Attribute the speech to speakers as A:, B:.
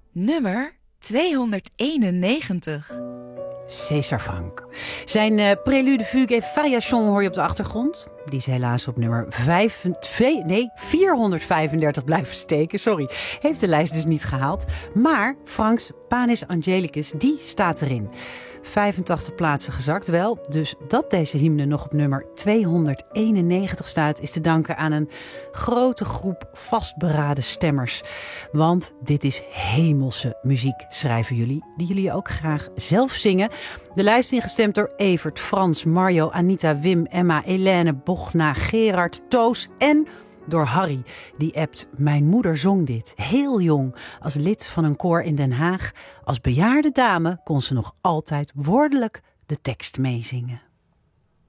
A: Nummer 291.
B: César Franck. Zijn Prélude, Fugue et Variation hoor je op de achtergrond. Die is helaas op nummer 435 blijven steken. Sorry, heeft de lijst dus niet gehaald. Maar Franck's Panis Angelicus, die staat erin. 85 plaatsen gezakt wel. Dus dat deze hymne nog op nummer 291 staat, is te danken aan een grote groep vastberaden stemmers. Want dit is hemelse muziek, schrijven jullie, die jullie ook graag zelf zingen. De lijst ingestemd door Evert, Frans, Mario, Anita, Wim, Emma, Helene, Bochna, Gerard, Toos en door Harry. Die appt: mijn moeder zong dit, heel jong, als lid van een koor in Den Haag. Als bejaarde dame kon ze nog altijd woordelijk de tekst meezingen.